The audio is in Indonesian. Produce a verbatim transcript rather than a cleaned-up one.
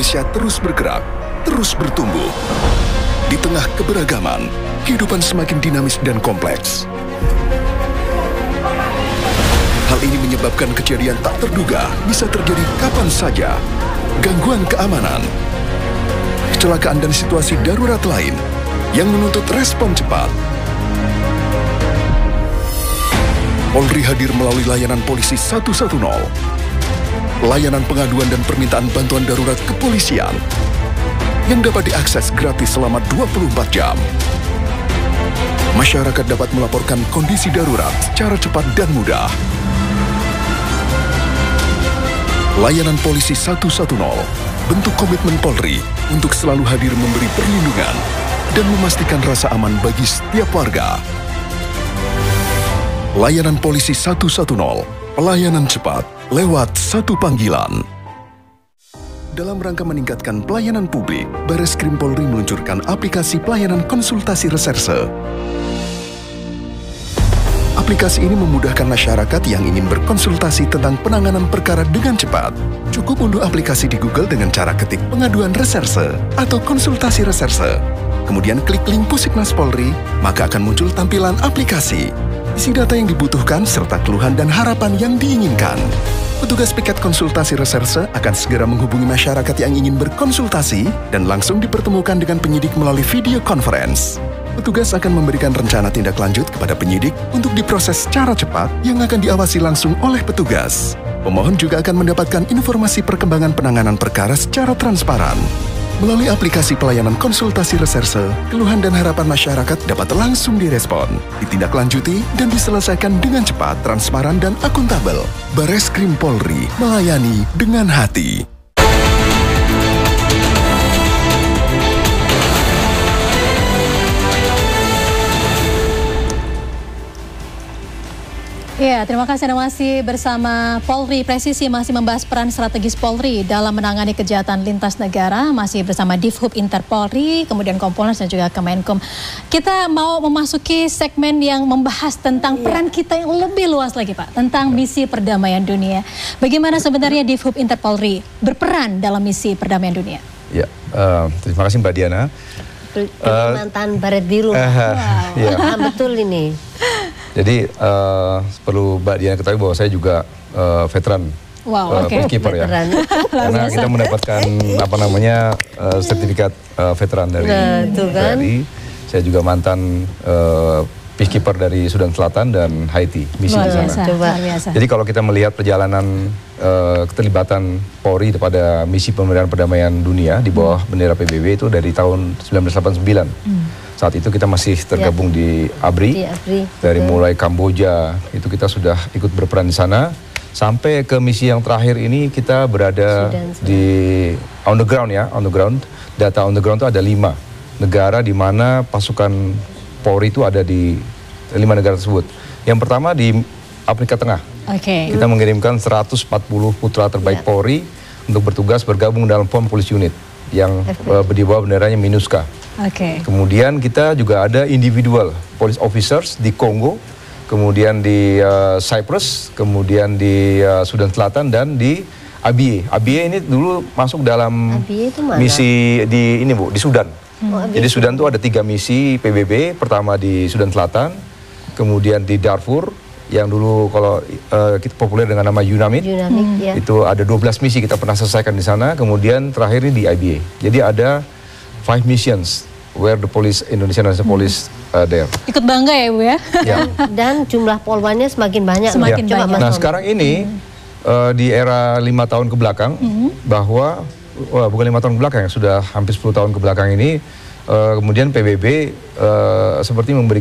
Indonesia terus bergerak, terus bertumbuh. Di tengah keberagaman, kehidupan semakin dinamis dan kompleks. Hal ini menyebabkan kejadian tak terduga bisa terjadi kapan saja. Gangguan keamanan, kecelakaan dan situasi darurat lain yang menuntut respon cepat. Polri hadir melalui layanan Polisi satu satu nol. Layanan pengaduan dan permintaan bantuan darurat kepolisian yang dapat diakses gratis selama dua puluh empat jam. Masyarakat dapat melaporkan kondisi darurat secara cepat dan mudah. Layanan Polisi satu satu nol bentuk komitmen Polri untuk selalu hadir memberi perlindungan dan memastikan rasa aman bagi setiap warga. Layanan Polisi satu satu nol, pelayanan cepat lewat satu panggilan. Dalam rangka meningkatkan pelayanan publik, Bareskrim Polri meluncurkan aplikasi pelayanan konsultasi reserse. Aplikasi ini memudahkan masyarakat yang ingin berkonsultasi tentang penanganan perkara dengan cepat. Cukup unduh aplikasi di Google dengan cara ketik pengaduan reserse atau konsultasi reserse. Kemudian klik link Pusikmas Polri, maka akan muncul tampilan aplikasi. Isi data yang dibutuhkan serta keluhan dan harapan yang diinginkan. Petugas piket konsultasi reserse akan segera menghubungi masyarakat yang ingin berkonsultasi dan langsung dipertemukan dengan penyidik melalui video conference. Petugas akan memberikan rencana tindak lanjut kepada penyidik untuk diproses secara cepat yang akan diawasi langsung oleh petugas. Pemohon juga akan mendapatkan informasi perkembangan penanganan perkara secara transparan. Melalui aplikasi pelayanan konsultasi reserse, keluhan dan harapan masyarakat dapat langsung direspon, ditindaklanjuti, dan diselesaikan dengan cepat, transparan, dan akuntabel. Bareskrim Polri, melayani dengan hati. Ya, terima kasih Anda masih bersama Polri Presisi, masih membahas peran strategis Polri dalam menangani kejahatan lintas negara, masih bersama Divhub Interpolri, kemudian Kompolnas dan juga Kemenkum. Kita mau memasuki segmen yang membahas tentang ya. peran kita yang lebih luas lagi Pak, tentang misi perdamaian dunia. Bagaimana sebenarnya Divhub Interpolri berperan dalam misi perdamaian dunia? Ya, uh, terima kasih Mbak Diana. Kalimantan uh, Barat Biru. Uh, wow. Ya. Nah, betul ini. Jadi uh, perlu Mbak Diana ketahui bahwa saya juga uh, veteran wow, uh, okay. peacekeeper ya. Karena kita mendapatkan apa namanya uh, sertifikat uh, veteran dari nah, kan? T N I. Saya juga mantan uh, peacekeeper dari Sudan Selatan dan Haiti, misi di sana. Coba. Jadi kalau kita melihat perjalanan uh, keterlibatan Polri pada misi pemberdayaan perdamaian dunia di bawah hmm. bendera P B B itu dari tahun seribu sembilan ratus delapan puluh sembilan. Hmm. Saat itu kita masih tergabung ya. di A B R I, di A B R I dari betul. mulai Kamboja, itu kita sudah ikut berperan di sana. Sampai ke misi yang terakhir ini kita berada Sudan, Sudan. di on the ground ya, on the ground. Data on the ground itu ada lima negara di mana pasukan Polri itu ada di lima negara tersebut. Yang pertama di Afrika Tengah. Okay. Kita mengirimkan seratus empat puluh putra terbaik ya. Polri untuk bertugas bergabung dalam Form Police Unit yang uh, di bawah benderanya MINUSCA. Okay. Kemudian kita juga ada individual police officers di Kongo, kemudian di uh, Cyprus, kemudian di uh, Sudan Selatan dan di A B A. A B A ini dulu masuk dalam misi di ini Bu, di Sudan. Hmm. Jadi Sudan itu ada tiga misi P B B, pertama di Sudan Selatan, kemudian di Darfur yang dulu kalau uh, kita populer dengan nama UNAMID, UNAMID hmm. ya. Itu ada dua belas misi kita pernah selesaikan di sana, kemudian terakhir ini di I B A. Jadi ada five missions where the police Indonesian National Police uh, there. Ikut bangga ya Bu ya. Ya. Dan jumlah polwannya semakin banyak. Semakin ya. banyak. Nah sekarang ini hmm. uh, di era lima tahun ke belakang hmm. bahwa wah, bukan lima tahun ke belakang, sudah hampir sepuluh tahun ke belakang ini uh, kemudian P B B uh, seperti memberi